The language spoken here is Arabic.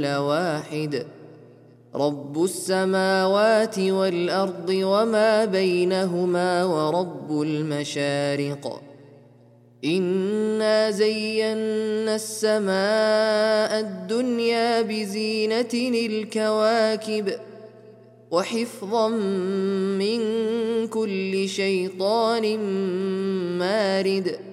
واحد رب السماوات والأرض وما بينهما ورب المشارق إنا زينا السماء الدنيا بزينة الكواكب وحفظا من كل شيطان مارد